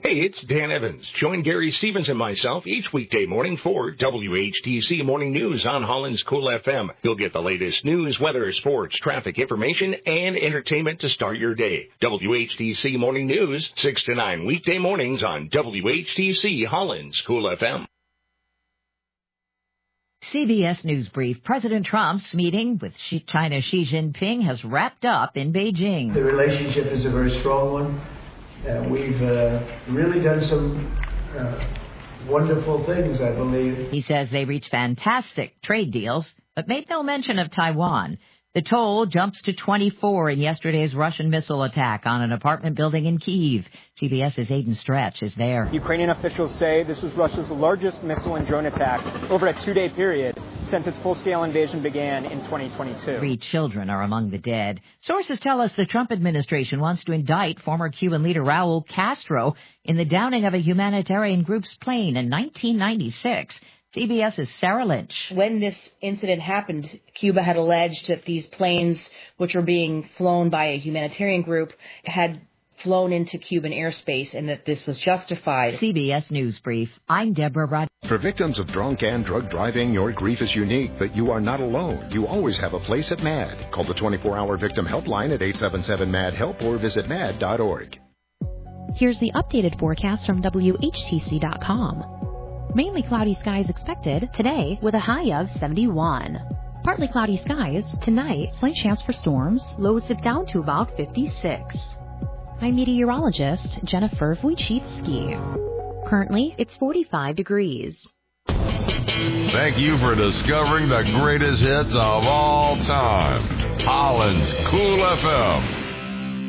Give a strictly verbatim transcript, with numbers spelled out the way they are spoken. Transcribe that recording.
Hey, it's Dan Evans. Join Gary Stevens and myself each weekday morning for W H T C Morning News on Holland's Cool F M. You'll get the latest news, weather, sports, traffic information, and entertainment to start your day. W H T C Morning News, six to nine weekday mornings on W H T C Holland's Cool F M. C B S News Brief. President Trump's meeting with China's Xi Jinping has wrapped up in Beijing. The relationship is a very strong one. Uh, we've uh, really done some uh, wonderful things, I believe. He says they reached fantastic trade deals, but made no mention of Taiwan. The toll jumps to twenty-four in yesterday's Russian missile attack on an apartment building in Kyiv. CBS's Aiden Stretch is there. Ukrainian officials say this was Russia's largest missile and drone attack over a two-day period since its full-scale invasion began in twenty twenty-two. Three children are among the dead. Sources tell us the Trump administration wants to indict former Cuban leader Raul Castro in the downing of a humanitarian group's plane in nineteen ninety-six. CBS's Sarah Lynch. When this incident happened, Cuba had alleged that these planes, which were being flown by a humanitarian group, had flown into Cuban airspace and that this was justified. C B S News Brief. I'm Deborah Rudd. For victims of drunk and drug driving, your grief is unique, but you are not alone. You always have a place at MAD. Call the twenty-four hour victim helpline at eight seven seven MAD HELP or visit mad dot org. Here's the updated forecast from W H T C dot com. Mainly cloudy skies expected today with a high of seventy-one. Partly cloudy skies tonight, slight chance for storms, lows dip down to about fifty-six. I'm meteorologist Jennifer Wojcicki. Currently, it's forty-five degrees. Thank you for discovering the greatest hits of all time. Holland's Cool F M.